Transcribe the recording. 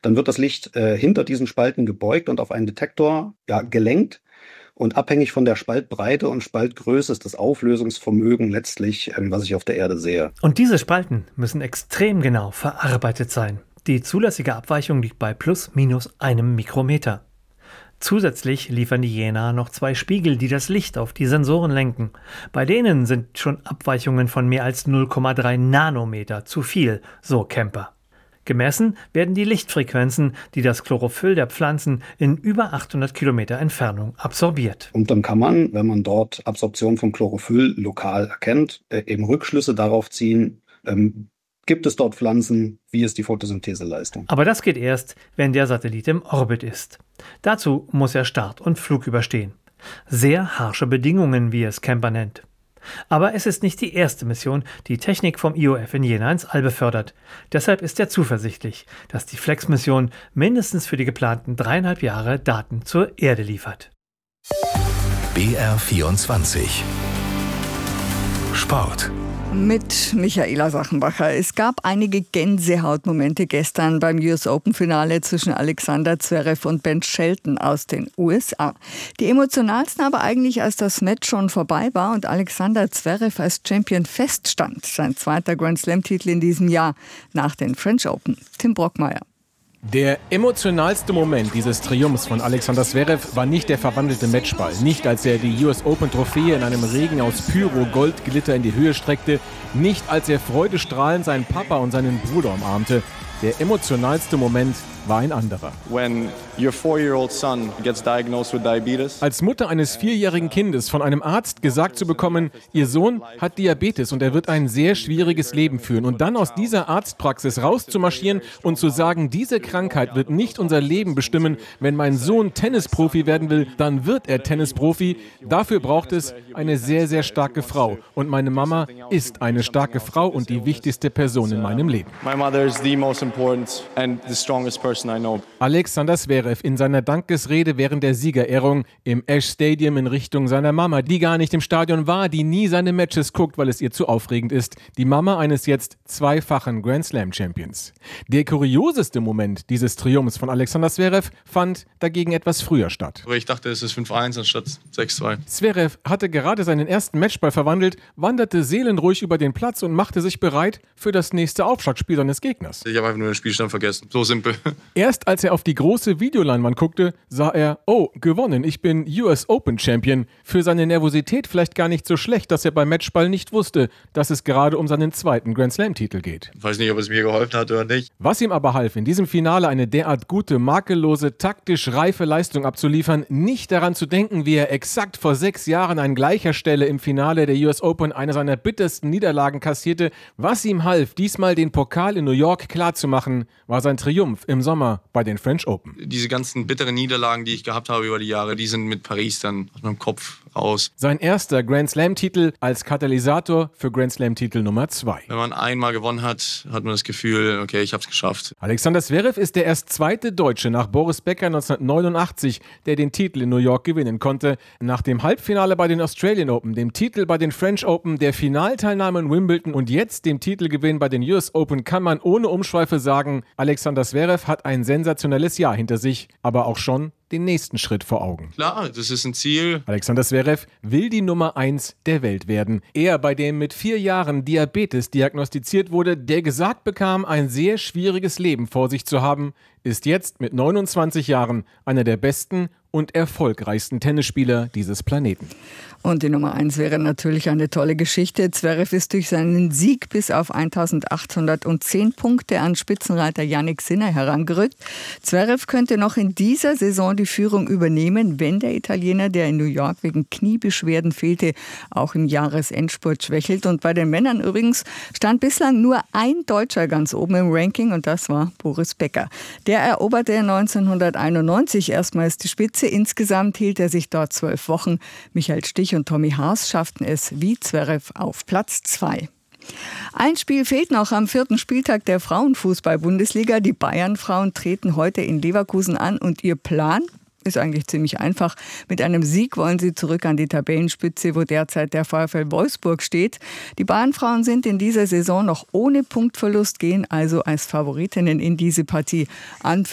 dann wird das Licht hinter diesen Spalten gebeugt und auf einen Detektor gelenkt. Und abhängig von der Spaltbreite und Spaltgröße ist das Auflösungsvermögen letztlich, was ich auf der Erde sehe. Und diese Spalten müssen extrem genau verarbeitet sein. Die zulässige Abweichung liegt bei ±1 Mikrometer. Zusätzlich liefern die Jena noch 2 Spiegel, die das Licht auf die Sensoren lenken. Bei denen sind schon Abweichungen von mehr als 0,3 Nanometer zu viel, so Kemper. Gemessen werden die Lichtfrequenzen, die das Chlorophyll der Pflanzen in über 800 Kilometer Entfernung absorbiert. Und dann kann man, wenn man dort Absorption von Chlorophyll lokal erkennt, eben Rückschlüsse darauf ziehen, gibt es dort Pflanzen, wie ist die Photosyntheseleistung. Aber das geht erst, wenn der Satellit im Orbit ist. Dazu muss er Start und Flug überstehen. Sehr harsche Bedingungen, wie es Kemper nennt. Aber es ist nicht die erste Mission, die Technik vom IOF in Jena ins All befördert. Deshalb ist er zuversichtlich, dass die Flex-Mission mindestens für die geplanten 3,5 Jahre Daten zur Erde liefert. BR24 Sport mit Michaela Sachenbacher. Es gab einige Gänsehautmomente gestern beim US Open-Finale zwischen Alexander Zverev und Ben Shelton aus den USA. Die emotionalsten aber eigentlich, als das Match schon vorbei war und Alexander Zverev als Champion feststand. Sein zweiter Grand-Slam-Titel in diesem Jahr nach den French Open. Tim Brockmeier. Der emotionalste Moment dieses Triumphs von Alexander Zverev war nicht der verwandelte Matchball. Nicht, als er die US Open-Trophäe in einem Regen aus Pyro-Goldglitter in die Höhe streckte. Nicht, als er freudestrahlend seinen Papa und seinen Bruder umarmte. Der emotionalste Moment war ein anderer. When your 4-year-old son gets diagnosed with diabetes. Als Mutter eines 4-jährigen Kindes von einem Arzt gesagt zu bekommen, ihr Sohn hat Diabetes und er wird ein sehr schwieriges Leben führen. Und dann aus dieser Arztpraxis rauszumarschieren und zu sagen, diese Krankheit wird nicht unser Leben bestimmen. Wenn mein Sohn Tennisprofi werden will, dann wird er Tennisprofi. Dafür braucht es eine sehr, sehr starke Frau. Und meine Mama ist eine starke Frau und die wichtigste Person in meinem Leben. My mother is the most important and the strongest person I know. Alexander Zverev in seiner Dankesrede während der Siegerehrung im Ash Stadium in Richtung seiner Mama, die gar nicht im Stadion war, die nie seine Matches guckt, weil es ihr zu aufregend ist. Die Mama eines jetzt zweifachen Grand Slam Champions. Der kurioseste Moment dieses Triumphs von Alexander Zverev fand dagegen etwas früher statt. Aber ich dachte, es ist 5-1 anstatt 6-2. Zverev hatte gerade seinen ersten Matchball verwandelt, wanderte seelenruhig über den Platz und machte sich bereit für das nächste Aufschlagspiel seines Gegners. Ich habe einfach nur den Spielstand vergessen. So simpel. Erst als er auf die große Videoleinwand guckte, sah er, oh, gewonnen, ich bin US Open Champion. Für seine Nervosität vielleicht gar nicht so schlecht, dass er beim Matchball nicht wusste, dass es gerade um seinen zweiten Grand Slam Titel geht. Ich weiß nicht, ob es mir geholfen hat oder nicht. Was ihm aber half, in diesem Finale eine derart gute, makellose, taktisch reife Leistung abzuliefern, nicht daran zu denken, wie er exakt vor 6 Jahren an gleicher Stelle im Finale der US Open eine seiner bittersten Niederlagen kassierte. Was ihm half, diesmal den Pokal in New York klarzumachen, war sein Triumph im Sommer bei den French Open. Diese ganzen bitteren Niederlagen, die ich gehabt habe über die Jahre, die sind mit Paris dann aus meinem Kopf raus. Sein erster Grand Slam-Titel als Katalysator für Grand Slam-Titel Nummer 2. Wenn man einmal gewonnen hat, hat man das Gefühl, okay, ich habe es geschafft. Alexander Zverev ist der erst zweite Deutsche nach Boris Becker 1989, der den Titel in New York gewinnen konnte. Nach dem Halbfinale bei den Australian Open, dem Titel bei den French Open, der Finalteilnahme in Wimbledon und jetzt dem Titelgewinn bei den US Open kann man ohne Umschweife sagen, Alexander Zverev hat ein sensationelles Jahr hinter sich, aber auch schon den nächsten Schritt vor Augen. Klar, das ist ein Ziel. Alexander Zverev will die Nummer 1 der Welt werden. Er, bei dem mit 4 Jahren Diabetes diagnostiziert wurde, der gesagt bekam, ein sehr schwieriges Leben vor sich zu haben, ist jetzt mit 29 Jahren einer der besten und erfolgreichsten Tennisspieler dieses Planeten. Und die Nummer 1 wäre natürlich eine tolle Geschichte. Zverev ist durch seinen Sieg bis auf 1810 Punkte an Spitzenreiter Jannik Sinner herangerückt. Zverev könnte noch in dieser Saison die Führung übernehmen, wenn der Italiener, der in New York wegen Kniebeschwerden fehlte, auch im Jahresendspurt schwächelt. Und bei den Männern übrigens stand bislang nur ein Deutscher ganz oben im Ranking und das war Boris Becker. Der eroberte 1991 erstmals die Spitze. Insgesamt hielt er sich dort 12 Wochen. Michael Stich und Tommy Haas schafften es wie Zverev auf Platz 2. Ein Spiel fehlt noch am 4. Spieltag der Frauenfußball-Bundesliga. Die Bayern-Frauen treten heute in Leverkusen an und ihr Plan ist eigentlich ziemlich einfach. Mit einem Sieg wollen sie zurück an die Tabellenspitze, wo derzeit der VfL Wolfsburg steht. Die Bayern-Frauen sind in dieser Saison noch ohne Punktverlust, gehen also als Favoritinnen in diese Partie. Anführer